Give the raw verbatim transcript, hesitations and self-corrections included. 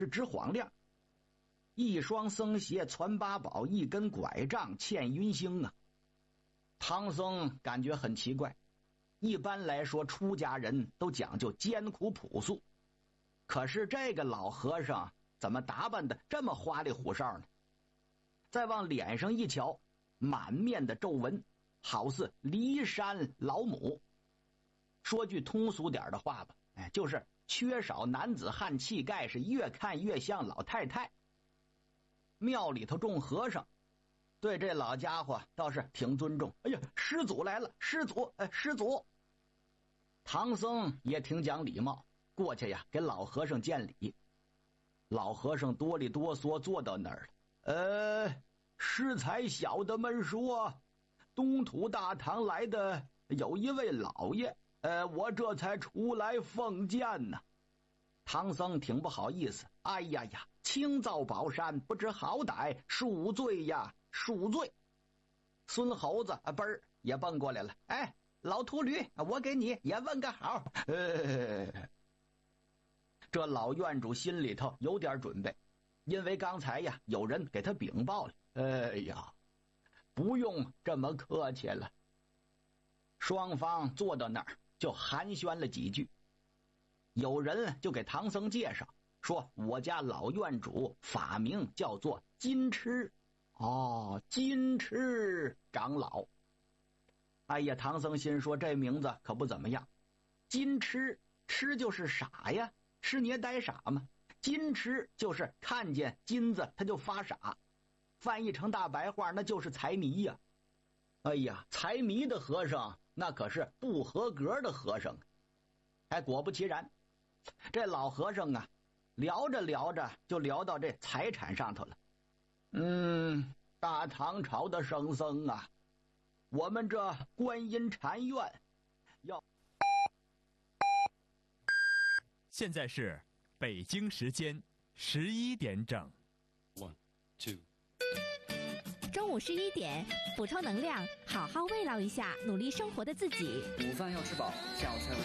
是直晃亮。一双僧鞋传八宝，一根拐杖欠云星啊！唐僧感觉很奇怪，一般来说出家人都讲究艰苦朴素，可是这个老和尚怎么打扮的这么花里胡哨呢？再往脸上一瞧，满面的皱纹，好似骊山老母。说句通俗点的话吧，哎，就是缺少男子汉气概，是越看越像老太太。庙里头众和尚对这老家伙倒是挺尊重，哎呀，师祖来了，师祖，哎，师祖。唐僧也挺讲礼貌，过去呀给老和尚见礼。老和尚哆里哆嗦坐到那儿了。呃，适才小的们说，东土大唐来的有一位老爷，呃，我这才出来奉见呢。唐僧挺不好意思，哎呀呀，清造宝山，不知好歹，恕罪呀，恕罪。孙猴子啊，嘣儿也蹦过来了，哎，老秃驴，我给你也问个好。呃，这老院主心里头有点准备，因为刚才呀有人给他禀报了。哎呀，不用这么客气了。双方坐到那儿就寒暄了几句，有人就给唐僧介绍说，我家老院主法名叫做金痴。哦，金痴长老。哎呀，唐僧心说这名字可不怎么样。金痴，痴就是傻呀，痴捏呆傻嘛。金痴就是看见金子他就发傻，翻译成大白话那就是财迷呀。哎呀，财迷的和尚那可是不合格的和尚。哎，果不其然，这老和尚啊聊着聊着就聊到这财产上头了。嗯，大唐朝的圣僧啊，我们这观音禅院要…… 现在是北京时间十一点整。 One, two。 中午十一点，补充能量，好好慰劳一下努力生活的自己。 午饭要吃饱，下午才